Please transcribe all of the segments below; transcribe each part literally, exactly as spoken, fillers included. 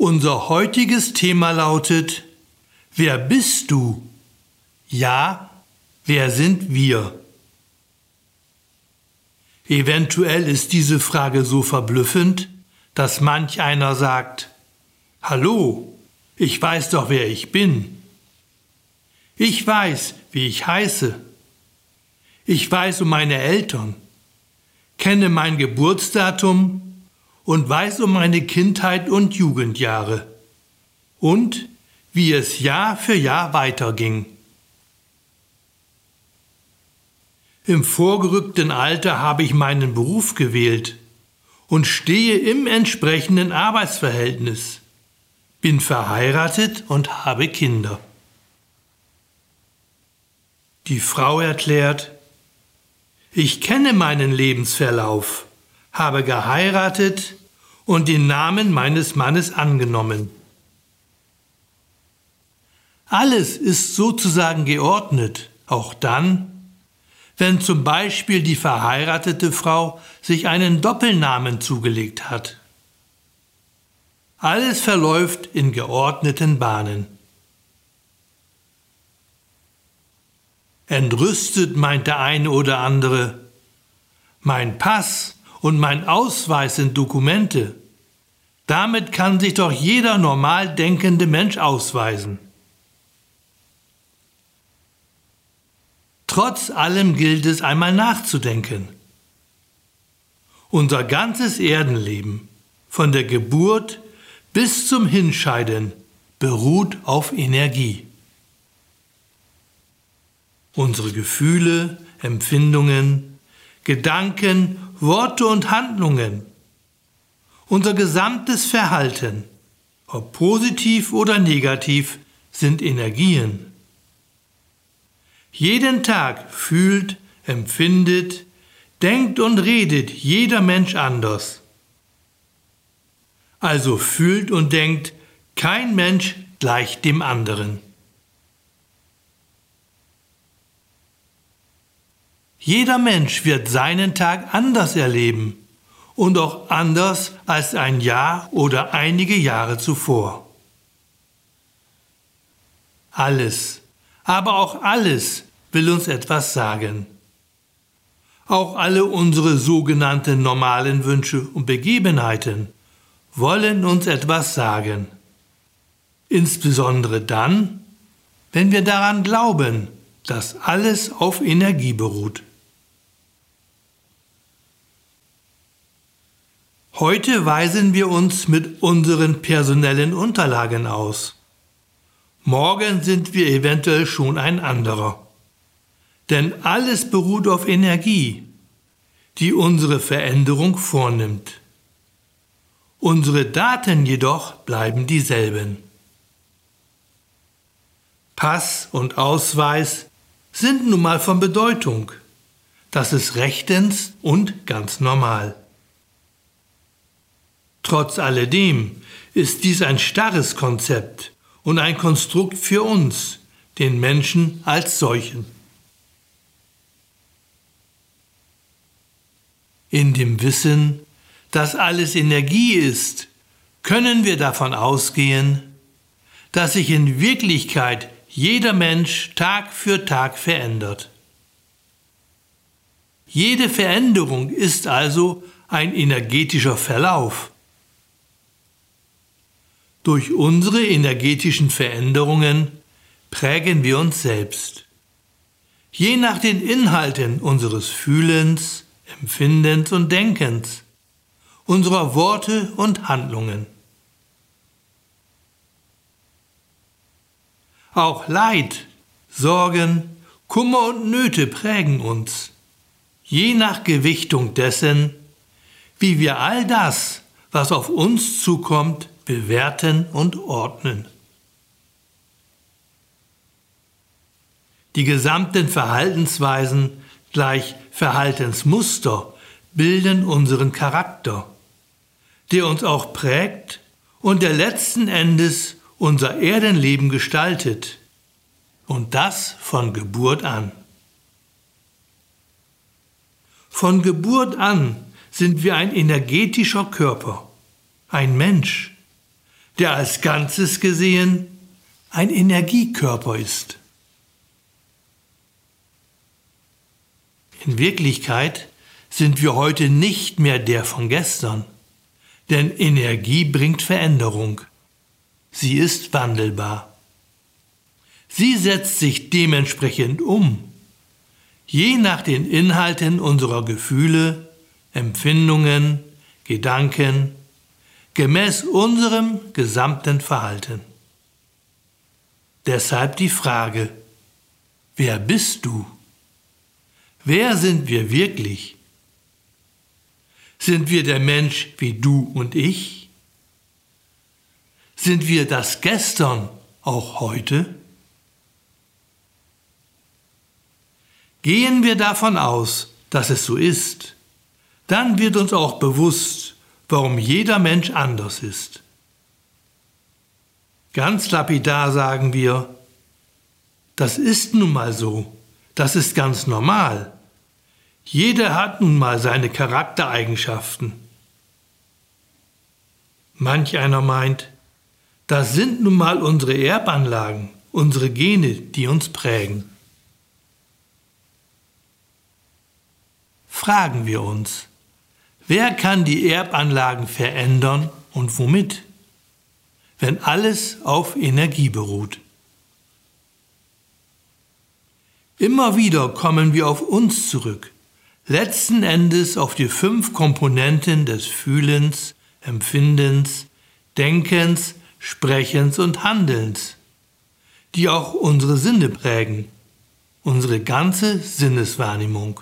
Unser heutiges Thema lautet: Wer bist du? Ja, wer sind wir? Eventuell ist diese Frage so verblüffend, dass manch einer sagt: Hallo, ich weiß doch, wer ich bin. Ich weiß, wie ich heiße. Ich weiß um meine Eltern, kenne mein Geburtsdatum und weiß um meine Kindheit und Jugendjahre und wie es Jahr für Jahr weiterging. Im vorgerückten Alter habe ich meinen Beruf gewählt und stehe im entsprechenden Arbeitsverhältnis, bin verheiratet und habe Kinder. Die Frau erklärt: Ich kenne meinen Lebensverlauf, habe geheiratet und den Namen meines Mannes angenommen. Alles ist sozusagen geordnet, auch dann, wenn zum Beispiel die verheiratete Frau sich einen Doppelnamen zugelegt hat. Alles verläuft in geordneten Bahnen. Entrüstet meint der eine oder andere: Mein Pass und mein Ausweis sind Dokumente. Damit kann sich doch jeder normal denkende Mensch ausweisen. Trotz allem gilt es einmal nachzudenken. Unser ganzes Erdenleben, von der Geburt bis zum Hinscheiden, beruht auf Energie. Unsere Gefühle, Empfindungen, Gedanken, Worte und Handlungen, unser gesamtes Verhalten, ob positiv oder negativ, sind Energien. Jeden Tag fühlt, empfindet, denkt und redet jeder Mensch anders. Also fühlt und denkt kein Mensch gleich dem anderen. Jeder Mensch wird seinen Tag anders erleben und auch anders als ein Jahr oder einige Jahre zuvor. Alles, aber auch alles will uns etwas sagen. Auch alle unsere sogenannten normalen Wünsche und Begebenheiten wollen uns etwas sagen. Insbesondere dann, wenn wir daran glauben, dass alles auf Energie beruht. Heute weisen wir uns mit unseren personellen Unterlagen aus. Morgen sind wir eventuell schon ein anderer. Denn alles beruht auf Energie, die unsere Veränderung vornimmt. Unsere Daten jedoch bleiben dieselben. Pass und Ausweis sind nun mal von Bedeutung. Das ist rechtens und ganz normal. Trotz alledem ist dies ein starres Konzept und ein Konstrukt für uns, den Menschen als solchen. In dem Wissen, dass alles Energie ist, können wir davon ausgehen, dass sich in Wirklichkeit jeder Mensch Tag für Tag verändert. Jede Veränderung ist also ein energetischer Verlauf. Durch unsere energetischen Veränderungen prägen wir uns selbst. Je nach den Inhalten unseres Fühlens, Empfindens und Denkens, unserer Worte und Handlungen. Auch Leid, Sorgen, Kummer und Nöte prägen uns, je nach Gewichtung dessen, wie wir all das, was auf uns zukommt, bewerten und ordnen. Die gesamten Verhaltensweisen gleich Verhaltensmuster bilden unseren Charakter, der uns auch prägt und der letzten Endes unser Erdenleben gestaltet, und das von Geburt an. Von Geburt an sind wir ein energetischer Körper, ein Mensch, der als Ganzes gesehen ein Energiekörper ist. In Wirklichkeit sind wir heute nicht mehr der von gestern, denn Energie bringt Veränderung. Sie ist wandelbar. Sie setzt sich dementsprechend um, je nach den Inhalten unserer Gefühle, Empfindungen, Gedanken, gemäß unserem gesamten Verhalten. Deshalb die Frage: Wer bist du? Wer sind wir wirklich? Sind wir der Mensch wie du und ich? Sind wir das Gestern auch heute? Gehen wir davon aus, dass es so ist, dann wird uns auch bewusst, warum jeder Mensch anders ist. Ganz lapidar sagen wir: Das ist nun mal so, das ist ganz normal. Jeder hat nun mal seine Charaktereigenschaften. Manch einer meint, das sind nun mal unsere Erbanlagen, unsere Gene, die uns prägen. Fragen wir uns: Wer kann die Erbanlagen verändern und womit, wenn alles auf Energie beruht? Immer wieder kommen wir auf uns zurück, letzten Endes auf die fünf Komponenten des Fühlens, Empfindens, Denkens, Sprechens und Handelns, die auch unsere Sinne prägen, unsere ganze Sinneswahrnehmung.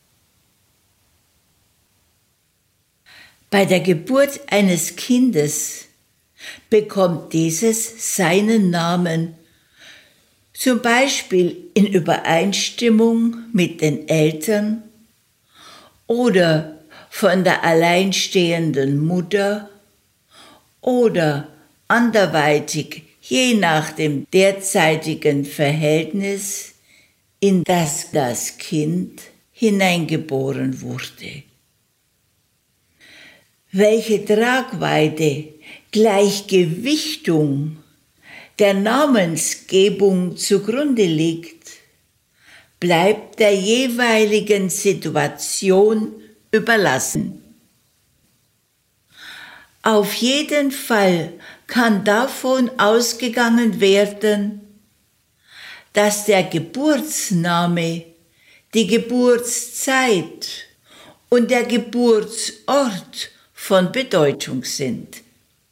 Bei der Geburt eines Kindes bekommt dieses seinen Namen, zum Beispiel in Übereinstimmung mit den Eltern oder von der alleinstehenden Mutter oder anderweitig, je nach dem derzeitigen Verhältnis, in das das Kind hineingeboren wurde. Welche Tragweite, Gleichgewichtung der Namensgebung zugrunde liegt, bleibt der jeweiligen Situation überlassen. Auf jeden Fall kann davon ausgegangen werden, dass der Geburtsname, die Geburtszeit und der Geburtsort von Bedeutung sind.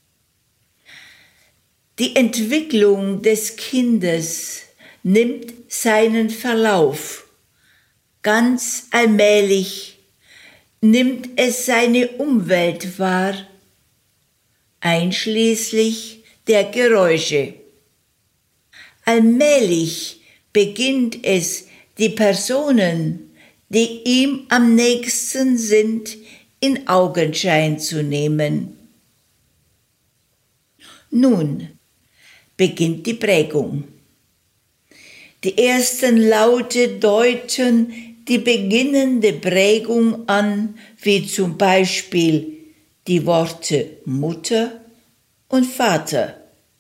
Die Entwicklung des Kindes nimmt seinen Verlauf. Ganz allmählich nimmt es seine Umwelt wahr, einschließlich der Geräusche. Allmählich beginnt es, die Personen, die ihm am nächsten sind, in Augenschein zu nehmen. Nun beginnt die Prägung. Die ersten Laute deuten die beginnende Prägung an, wie zum Beispiel die Worte Mutter und Vater.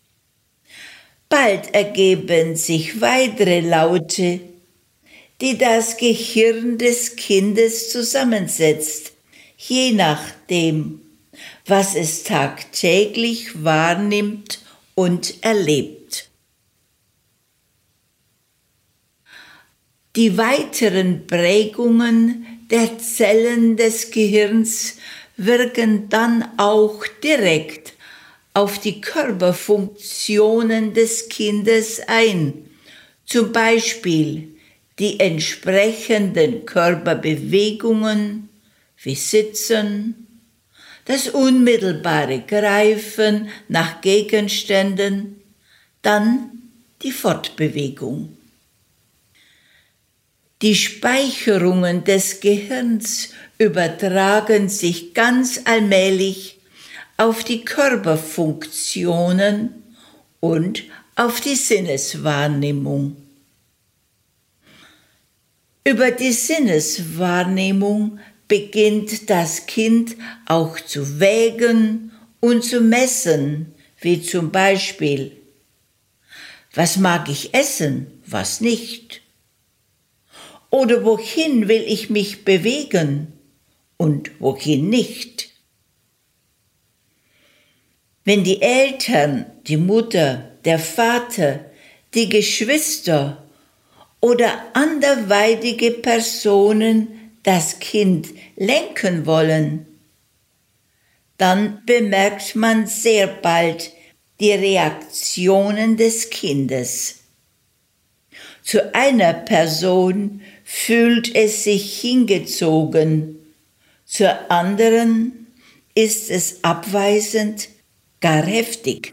Bald ergeben sich weitere Laute, die das Gehirn des Kindes zusammensetzt, je nachdem, was es tagtäglich wahrnimmt und erlebt. Die weiteren Prägungen der Zellen des Gehirns wirken dann auch direkt auf die Körperfunktionen des Kindes ein, zum Beispiel die entsprechenden Körperbewegungen wie Sitzen, das unmittelbare Greifen nach Gegenständen, dann die Fortbewegung. Die Speicherungen des Gehirns übertragen sich ganz allmählich auf die Körperfunktionen und auf die Sinneswahrnehmung. Über die Sinneswahrnehmung beginnt das Kind auch zu wägen und zu messen, wie zum Beispiel: Was mag ich essen, was nicht? Oder wohin will ich mich bewegen und wohin nicht? Wenn die Eltern, die Mutter, der Vater, die Geschwister oder anderweitige Personen das Kind lenken wollen, dann bemerkt man sehr bald die Reaktionen des Kindes. Zu einer Person fühlt es sich hingezogen, zur anderen ist es abweisend, gar heftig.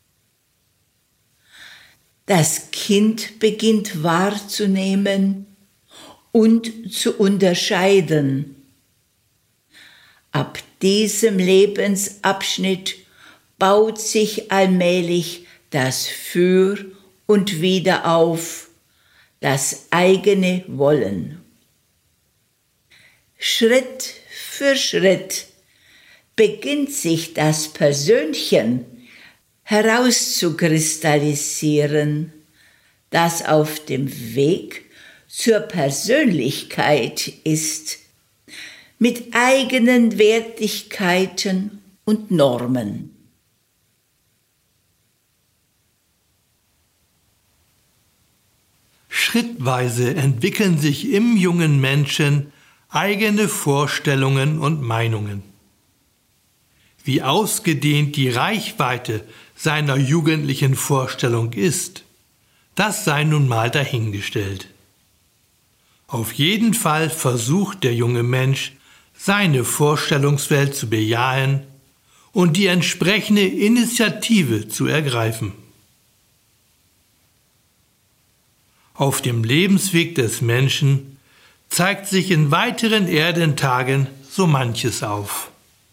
Das Kind beginnt wahrzunehmen und zu unterscheiden. Ab diesem Lebensabschnitt baut sich allmählich das Für und Wider auf, das eigene Wollen. Schritt für Schritt beginnt sich das Persönchen herauszukristallisieren, das auf dem Weg zur Persönlichkeit ist, mit eigenen Wertigkeiten und Normen. Schrittweise entwickeln sich im jungen Menschen eigene Vorstellungen und Meinungen. Wie ausgedehnt die Reichweite seiner jugendlichen Vorstellung ist, das sei nun mal dahingestellt. Auf jeden Fall versucht der junge Mensch, seine Vorstellungswelt zu bejahen und die entsprechende Initiative zu ergreifen. Auf dem Lebensweg des Menschen zeigt sich in weiteren Erdentagen so manches auf.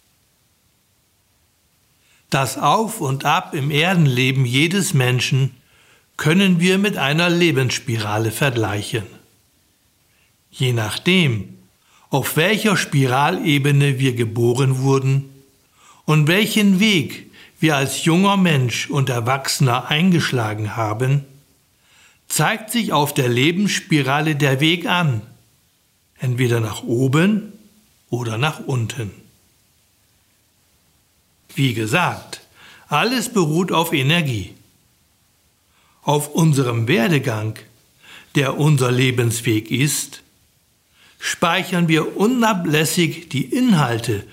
Das Auf und Ab im Erdenleben jedes Menschen können wir mit einer Lebensspirale vergleichen. Je nachdem, auf welcher Spiralebene wir geboren wurden und welchen Weg wir als junger Mensch und Erwachsener eingeschlagen haben, zeigt sich auf der Lebensspirale der Weg an, entweder nach oben oder nach unten. Wie gesagt, alles beruht auf Energie. Auf unserem Werdegang, der unser Lebensweg ist, speichern wir unablässig die Inhalte